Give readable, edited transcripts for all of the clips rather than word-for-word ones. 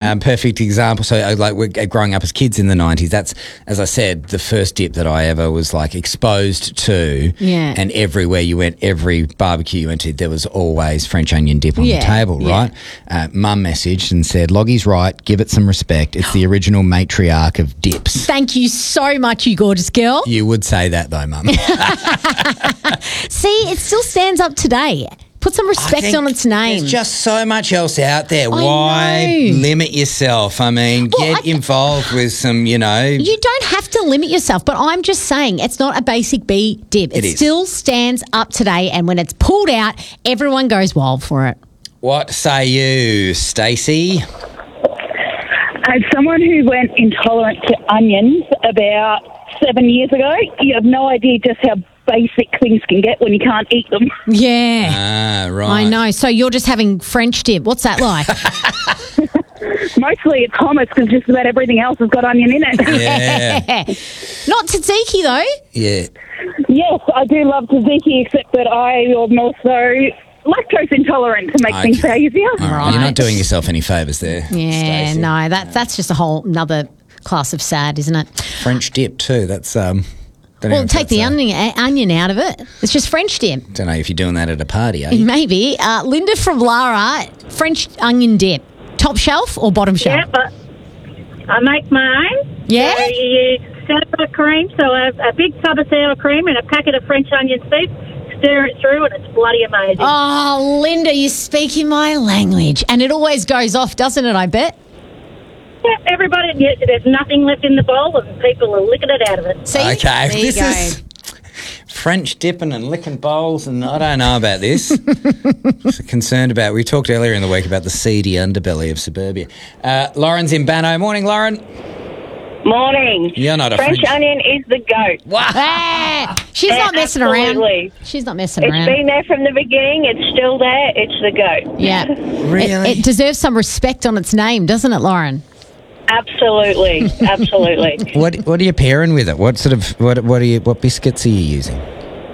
Perfect example. So, like, we're growing up as kids in the 90s. That's, as I said, the first dip that I ever was, like, exposed to. Yeah. And everywhere you went, every barbecue you went to, there was always French onion dip on the table, right? Mum messaged and said, Loggie's right, give it some respect. It's the original matriarch of dips. Thank you so much, you gorgeous girl. You would say that, though, Mum. See, it still stands up today. Put some respect on its name. There's just so much else out there. Why know. limit yourself? I mean, get involved with some, You don't have to limit yourself, but I'm just saying it's not a basic B dip. It still stands up today, and when it's pulled out, everyone goes wild for it. What say you, Stacey? As someone who went intolerant to onions about 7 years ago, you have no idea just how basic things can get when you can't eat them. Yeah. Ah, right. I know. So you're just having French dip. What's that like? Mostly it's hummus because just about everything else has got onion in it. Yeah. Not tzatziki, though. Yeah. Yes, I do love tzatziki, except that I am also lactose intolerant to make things easier. All right. You're not doing yourself any favours there. Yeah, Stacey. no, that's just a whole another class of sad, isn't it? French dip too. That's Well, take the onion out of it. It's just French dip. Don't know if you're doing that at a party, are you? Maybe. Linda from Lara, French onion dip. Top shelf or bottom shelf? Yeah, but I make my own. Yeah? So you use sour cream, so a big tub of sour cream and a packet of French onion soup, stir it through and it's bloody amazing. Oh, Linda, you're speaking my language. And it always goes off, doesn't it, I bet? Yeah, everybody, there's nothing left in the bowl and people are licking it out of it. See? Okay, There you this go. is French dipping and licking bowls, and I don't know about this. Just concerned about. We talked earlier in the week about the seedy underbelly of suburbia. Lauren's in Banno. Morning, Lauren. Morning. You're not a French onion is the goat. Wow. Ah, she's not messing Absolutely. around. She's not messing It's around. been there from the beginning. It's still there. It's the goat. Yeah. Really? It deserves some respect on its name, doesn't it, Lauren? Absolutely. Absolutely. What are you pairing with it? What sort of what biscuits are you using?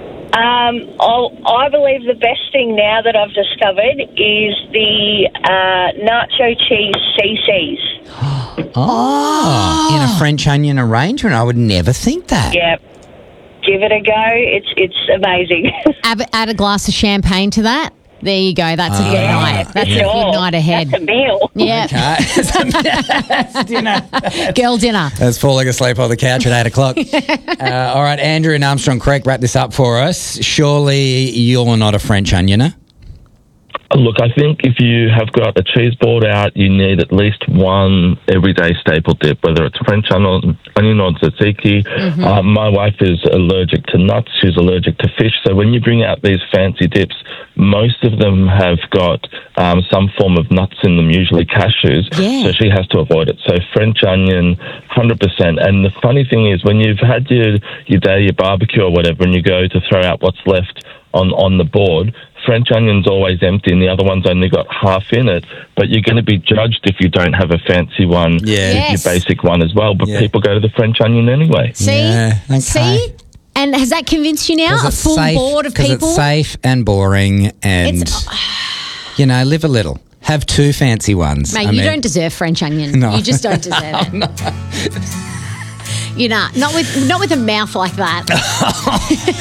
I believe the best thing now that I've discovered is the nacho cheese CCs. Oh, in a French onion arrangement. I would never think that. Yep. Give it a go. It's amazing. Add a glass of champagne to that. There you go. That's a good night. That's a good night ahead. That's a meal. Yeah. Okay. Dinner. Girl dinner. That's falling asleep on the couch at 8 o'clock. All right, Andrew in Armstrong Creek, wrap this up for us. Surely you're not a French onioner. Look, I think if you have got a cheese board out, you need at least one everyday staple dip, whether it's French onion or tzatziki. Mm-hmm. My wife is allergic to nuts. She's allergic to fish. So when you bring out these fancy dips, most of them have got some form of nuts in them, usually cashews. Yeah. So she has to avoid it. So French onion, 100%. And the funny thing is, when you've had your day, your barbecue or whatever, and you go to throw out what's left on the board, French onion's always empty and the other one's only got half in it, but you're going to be judged if you don't have a fancy one, Yes. your basic one as well, but people go to the French onion anyway. See? Yeah, okay. See? And has that convinced you now? A It's full safe- board of 'cause people? It's safe and boring and, live a little. Have two fancy ones. Mate, you don't deserve French onion. No. You just don't deserve it. You know, not with a mouth like that.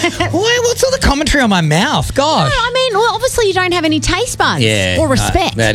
What's all the commentary on my mouth? Gosh. I mean, well, obviously you don't have any taste buds Yeah, or no, respect. that